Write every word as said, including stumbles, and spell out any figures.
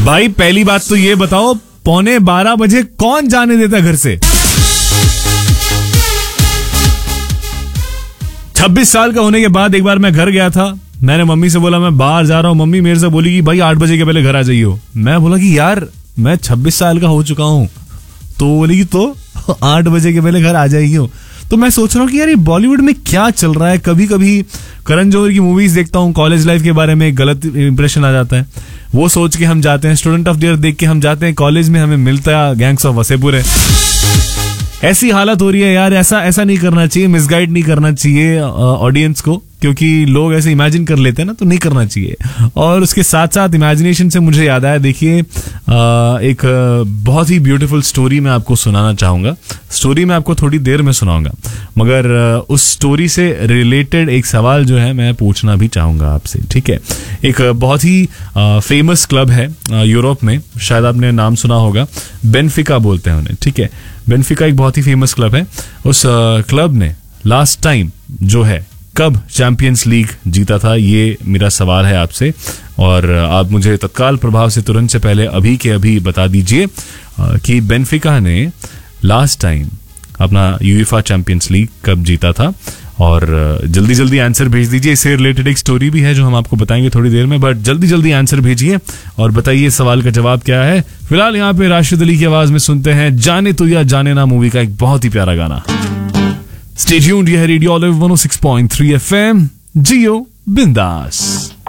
भाई पहली बात तो ये बताओ, पौने बारह बजे कौन जाने देता घर से? छब्बीस साल का होने के बाद एक बार मैं घर गया था, मैंने मम्मी से बोला मैं बाहर जा रहा हूँ। मम्मी मेरे से बोली कि भाई आठ बजे के पहले घर आ जाइए। मैं बोला कि यार मैं छब्बीस साल का हो चुका हूँ। तो बोली कि तो आठ बजे के पहले घर आ जाइए। तो मैं सोच रहा हूँ कि यार ये बॉलीवुड में क्या चल रहा है। कभी कभी करण जौहर की मूवीज देखता हूँ, कॉलेज लाइफ के बारे में गलत इंप्रेशन आ जाता है, वो सोच के हम जाते हैं। स्टूडेंट ऑफ द ईयर देख के हम जाते हैं कॉलेज में, हमें मिलता है गैंग्स ऑफ वसेपुर है। ऐसी हालत हो रही है यार। ऐसा ऐसा नहीं करना चाहिए, मिसगाइड नहीं करना चाहिए ऑडियंस को, क्योंकि लोग ऐसे इमेजिन कर लेते हैं ना, तो नहीं करना चाहिए। और उसके साथ साथ इमेजिनेशन से मुझे याद आया, देखिए एक बहुत ही ब्यूटीफुल स्टोरी मैं आपको सुनाना चाहूंगा। स्टोरी मैं आपको थोड़ी देर में सुनाऊंगा, मगर उस स्टोरी से रिलेटेड एक सवाल जो है मैं पूछना भी चाहूंगा आपसे, ठीक है। एक बहुत ही फेमस क्लब है यूरोप में, शायद आपने नाम सुना होगा, बेनफिका बोलते हैं उन्हें, ठीक है। बेनफिका एक बहुत ही फेमस क्लब है। उस क्लब ने लास्ट टाइम जो है कब चैंपियंस लीग जीता था, ये मेरा सवाल है आपसे। और आप मुझे तत्काल प्रभाव से तुरंत से पहले अभी के अभी बता दीजिए कि बेनफिका ने लास्ट टाइम अपना यूएफए चैंपियंस लीग कब जीता था। और जल्दी जल्दी आंसर भेज दीजिए। इससे रिलेटेड एक स्टोरी भी है जो हम आपको बताएंगे थोड़ी देर में, बट जल्दी जल्दी आंसर भेजिए और बताइए सवाल का जवाब क्या है। फिलहाल यहाँ पे राशिद अली की आवाज में सुनते हैं जाने तो या जाने ना मूवी का एक बहुत ही प्यारा गाना। स्टे ट्यून्ड, यह है रेडियो ऑलिव वन ओ सिक्स पॉइंट थ्री एफएम, जियो बिंदास।